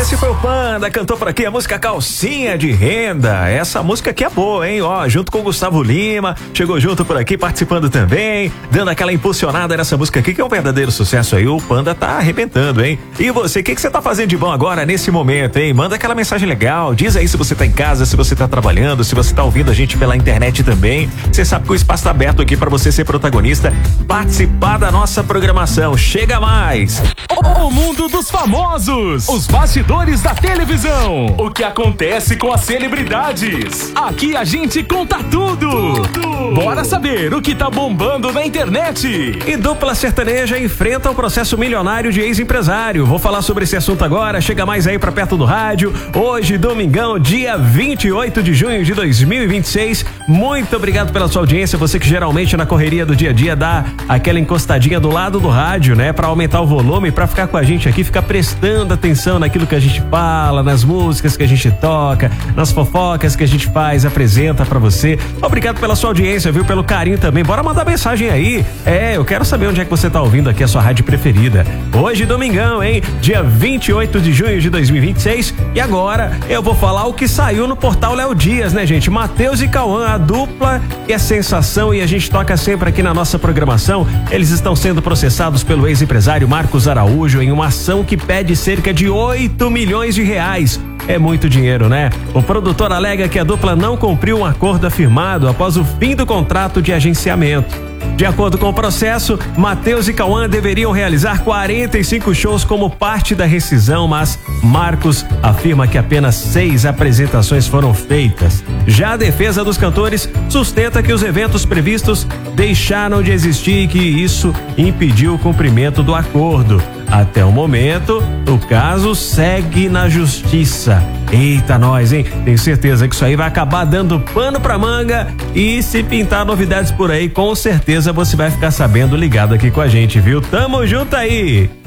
Esse foi o Panda, cantou por aqui a música Calcinha de Renda. Essa música aqui é boa, hein? Ó, junto com o Gustavo Lima, chegou junto por aqui, participando também, dando aquela impulsionada nessa música aqui, que é um verdadeiro sucesso aí. O Panda tá arrebentando, hein? E você, o que você tá fazendo de bom agora, nesse momento, hein? Manda aquela mensagem legal, diz aí se você tá em casa, se você tá trabalhando, se você tá ouvindo a gente pela internet também. Você sabe que o espaço tá aberto aqui pra você ser protagonista, participar da nossa programação. Chega mais! O mundo dos famosos, os bastidores da televisão, o que acontece com as celebridades. Aqui a gente conta tudo. Bora saber o que tá bombando na internet. E dupla sertaneja enfrenta o processo milionário de ex-empresário. Vou falar sobre esse assunto agora. Chega mais aí pra perto do rádio. Hoje, domingão, dia 28 de junho de 2026. Muito obrigado pela sua audiência. Você que geralmente na correria do dia a dia dá aquela encostadinha do lado do rádio, né? Pra aumentar o volume, pra ficar com a gente aqui, ficar prestando atenção naquilo que a gente fala, nas músicas que a gente toca, nas fofocas que a gente faz, apresenta pra você. Obrigado pela sua audiência, viu? Pelo carinho também. Bora mandar mensagem aí. Eu quero saber onde é que você tá ouvindo aqui a sua rádio preferida. Hoje, domingão, hein? Dia 28 de junho de 2026. E agora eu vou falar o que saiu no portal Léo Dias, né, gente? Matheus e Cauã, a dupla que é sensação e a gente toca sempre aqui na nossa programação. Eles estão sendo processados pelo ex-empresário Marcos Araújo em uma ação que pede cerca de 8 milhões de reais. É muito dinheiro, né? O produtor alega que a dupla não cumpriu um acordo afirmado após o fim do contrato de agenciamento. De acordo com o processo, Matheus e Cauã deveriam realizar 45 shows como parte da rescisão, mas Marcos afirma que apenas 6 apresentações foram feitas. Já a defesa dos cantores sustenta que os eventos previstos deixaram de existir e que isso impediu o cumprimento do acordo. Até o momento, o caso segue na justiça. Eita nós, hein? Tenho certeza que isso aí vai acabar dando pano pra manga e se pintar novidades por aí, com certeza você vai ficar sabendo ligado aqui com a gente, viu? Tamo junto aí!